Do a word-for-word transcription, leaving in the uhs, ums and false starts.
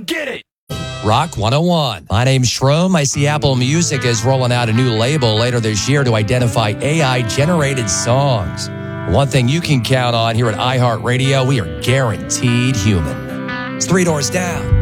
get it. Rock one oh one. My name's Shroom. I see Apple Music is rolling out a new label later this year to identify A I-generated songs. One thing you can count on here at iHeartRadio, we are guaranteed human. It's Three Doors Down.